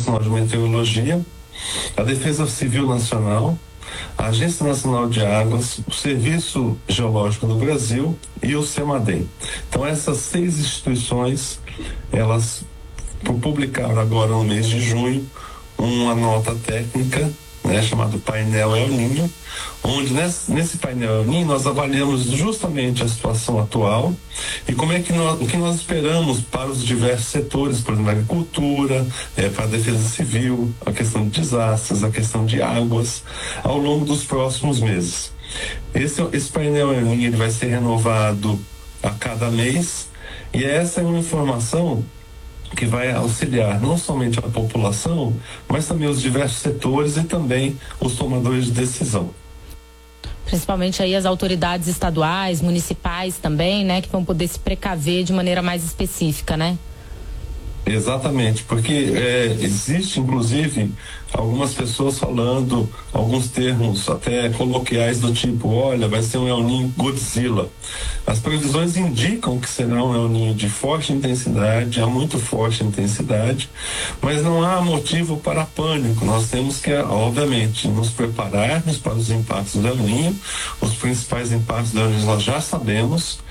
Nacional de Meteorologia, a Defesa Civil Nacional, a Agência Nacional de Águas, o Serviço Geológico do Brasil e o CEMADEM. Então, essas 6 instituições, elas publicaram agora no mês de junho uma nota técnica, chamado painel El Niño, onde nesse painel El Niño nós avaliamos justamente a situação atual e como é que o que nós esperamos para os diversos setores, por exemplo, a agricultura, para a defesa civil, a questão de desastres, a questão de águas, ao longo dos próximos meses. Esse painel El Niño ele vai ser renovado a cada mês e essa é uma informação que vai auxiliar não somente a população, mas também os diversos setores e também os tomadores de decisão. Principalmente aí as autoridades estaduais, municipais também, né, que vão poder se precaver de maneira mais específica, né? Exatamente, porque existe inclusive algumas pessoas falando alguns termos até coloquiais do tipo, olha, vai ser um El Niño Godzilla. As previsões indicam que será um El Niño de forte intensidade, a muito forte intensidade, mas não há motivo para pânico. Nós temos que, obviamente, nos prepararmos para os impactos do El Niño. Os principais impactos do El Niño nós já sabemos.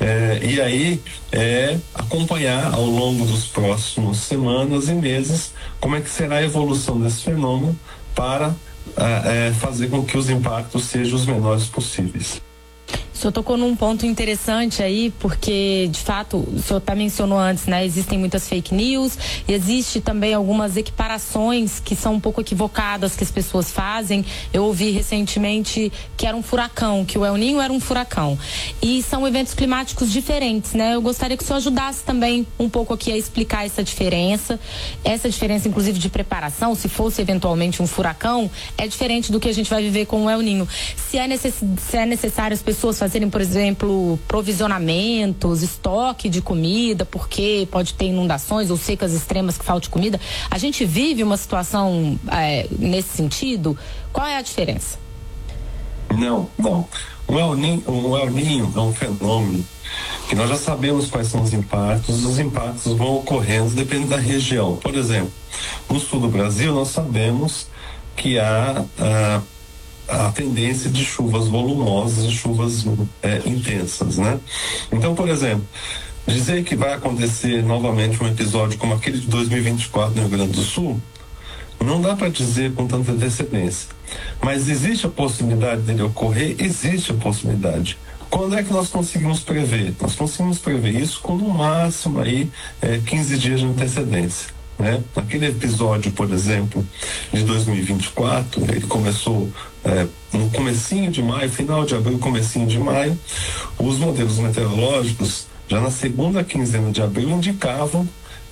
E aí acompanhar ao longo dos próximos semanas e meses como é que será a evolução desse fenômeno para fazer com que os impactos sejam os menores possíveis. O senhor tocou num ponto interessante aí, porque, de fato, o senhor até mencionou antes, né? Existem muitas fake news e existe também algumas equiparações que são um pouco equivocadas que as pessoas fazem. Eu ouvi recentemente que era um furacão, que o El Niño era um furacão. E são eventos climáticos diferentes, né? Eu gostaria que o senhor ajudasse também um pouco aqui a explicar essa diferença, inclusive de preparação, se fosse eventualmente um furacão, é diferente do que a gente vai viver com o El Niño. Se é necessário as pessoas fazerem, por exemplo, provisionamentos, estoque de comida, porque pode ter inundações ou secas extremas que falte comida. A gente vive uma situação nesse sentido? Qual é a diferença? Não. O El Niño é um fenômeno que nós já sabemos quais são os impactos vão ocorrendo dependendo da região. Por exemplo, no sul do Brasil nós sabemos que há a tendência de chuvas volumosas e chuvas intensas, né? Então, por exemplo, dizer que vai acontecer novamente um episódio como aquele de 2024 no Rio Grande do Sul, não dá para dizer com tanta antecedência. Mas existe a possibilidade dele ocorrer? Existe a possibilidade. Quando é que nós conseguimos prever? Nós conseguimos prever isso com no máximo aí 15 dias de antecedência. Aquele episódio, por exemplo, de 2024, ele começou no comecinho de maio, final de abril, comecinho de maio. Os modelos meteorológicos, já na segunda quinzena de abril, indicavam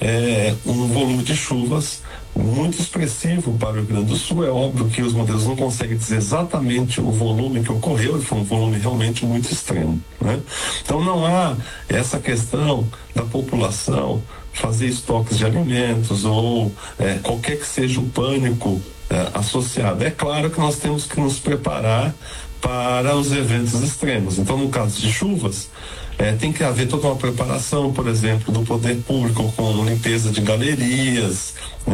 um volume de chuvas muito expressivo para o Rio Grande do Sul. É óbvio que os modelos não conseguem dizer exatamente o volume que ocorreu, e foi um volume realmente muito extremo, né? Então não há essa questão da população fazer estoques de alimentos ou qualquer que seja o pânico associado. É claro que nós temos que nos preparar para os eventos extremos. Então, no caso de chuvas, tem que haver toda uma preparação, por exemplo, do poder público com limpeza de galerias,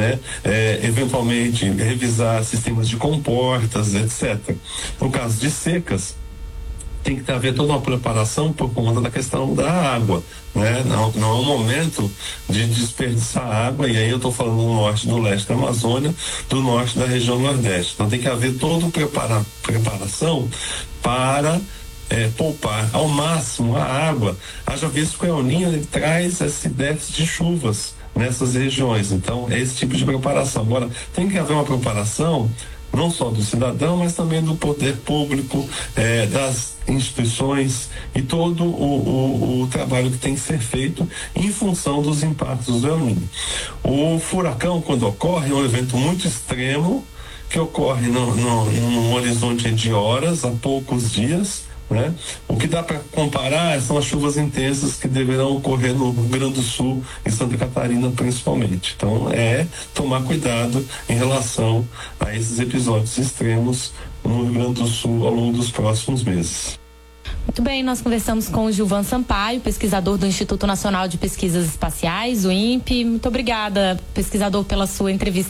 eventualmente revisar sistemas de comportas, etc. No caso de secas, tem que haver toda uma preparação por conta da questão da água, né? Não é um momento de desperdiçar água, e aí eu estou falando do norte, do leste da Amazônia, do norte da região nordeste. Então tem que haver toda preparação para poupar ao máximo a água. Haja visto que o El Niño ele traz esse déficit de chuvas nessas regiões. Então é esse tipo de preparação. Agora, tem que haver uma preparação não só do cidadão, mas também do poder público, das instituições e todo o trabalho que tem que ser feito em função dos impactos do El Niño. O furacão, quando ocorre, é um evento muito extremo que ocorre num horizonte de horas, a poucos dias, né? O que dá para comparar são as chuvas intensas que deverão ocorrer no Rio Grande do Sul e Santa Catarina principalmente. Então tomar cuidado em relação a esses episódios extremos no Rio Grande do Sul ao longo dos próximos meses. Muito bem, nós conversamos com o Gilvan Sampaio, pesquisador do Instituto Nacional de Pesquisas Espaciais, o INPE. Muito obrigada, pesquisador, pela sua entrevista.